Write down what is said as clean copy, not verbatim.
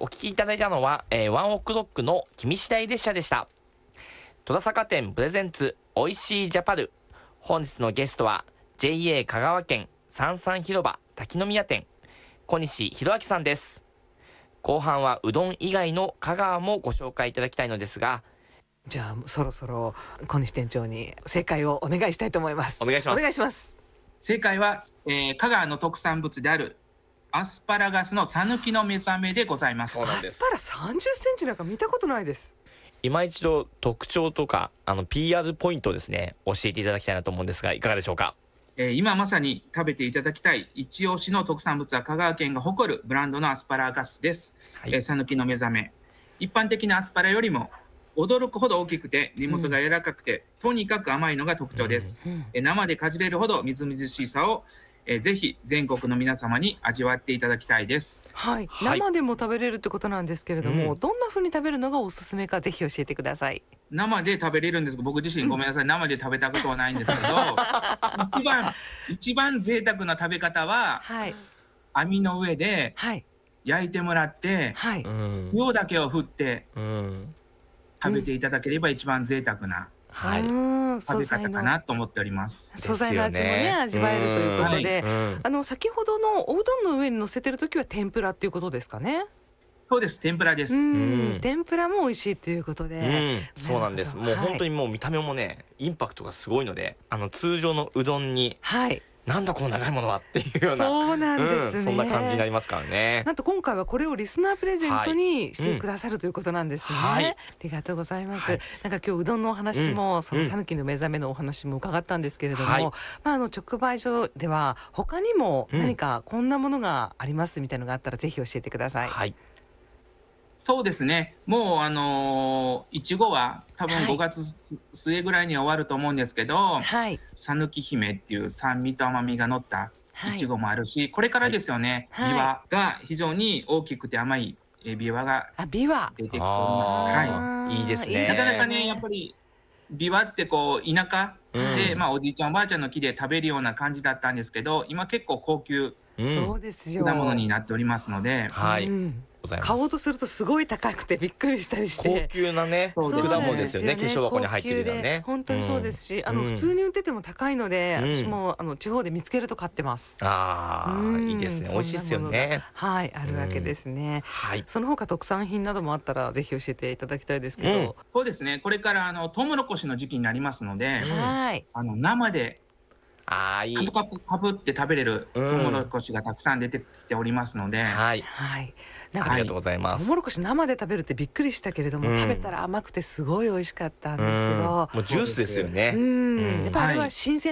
お聞きいただいたのは、ワンオクロックの君次第列車でした。戸田坂店プレゼンツおいしいジャパル。本日のゲストは JA 香川県三々広場滝宮店小西博明さんです。後半はうどん以外の香川もご紹介いただきたいのですが、 じゃあそろそろ小西店長に正解をお願いしたいと思います。 お願いします。 お願いします。 正解は、香川の特産物であるアスパラガスのさぬきのめざめでございます。 そうなんです。 アスパラ30センチなんか見たことないです。 今一度特徴とかPR ポイントをですね教えていただきたいなと思うんですが、いかがでしょうか。 今まさに食べていただきたい一押しの特産物は香川県が誇るブランドのアスパラガスです。さぬきのめざめ、一般的なアスパラよりも驚くほど大きくて根元が柔らかくて、とにかく甘いのが特徴です。生でかじれるほどみずみずしさをぜひ全国の皆様に味わっていただきたいです。 はい、生でも食べれるってことなんですけれども、どんな風に食べるのがおすすめかぜひ教えてください。 生で食べれるんですが、僕自身ごめんなさい、生で食べたことはないんですけど一番贅沢な食べ方は、網の上で焼いてもらって、塩だけを振って食べていただければ一番贅沢な食べ方かなと思っております。 素材の味もね味わえるということで、先ほどのおうどんの上に乗せてる時は天ぷらっていうことですかね。 そうです、天ぷらです。 天ぷらも美味しいということで、 そうなんです。もう本当にもう見た目もねインパクトがすごいので、通常のうどんになんだこの長いものはっていうような、 そうなんですね、 そんな感じになりますからね。 なんと今回はこれをリスナープレゼントにしてくださるということなんですね。ありがとうございます。なんか今日うどんのお話も、そのさぬきのめざめのお話も伺ったんですけれども、直売所では他にも何かこんなものがありますみたいなのがあったらぜひ教えてください。 そうですね、もういちごは多分5月末ぐらいには終わると思うんですけど、さぬき姫っていう酸味と甘みが乗ったいちごもあるし、これからですよね、びわが非常に大きくて甘いびわが出てきております。 いいですね。 なかなかねやっぱりびわってこう田舎で、おじいちゃんおばあちゃんの木で食べるような感じだったんですけど、今結構高級果物になっておりますので、 買おうとするとすごい高くてびっくりしたりして、 高級なね果物ですよね。化粧箱に入ってるよね。 本当にそうですし、普通に売ってても高いので、私も地方で見つけると買ってます。 いいですね。美味しいですよね。 あるわけですね。その他特産品などもあったらぜひ教えていただきたいですけど。 そうですね、これからトウモロコシの時期になりますので、生でカプカプカプって食べれるトウモロコシがたくさん出てきておりますので、 なんかありがとうございます。 トウモロコシ生で食べるってびっくりしたけれども、食べたら甘くてすごい美味しかったんですけど、 もうジュースですよね。 やっぱりあれは新鮮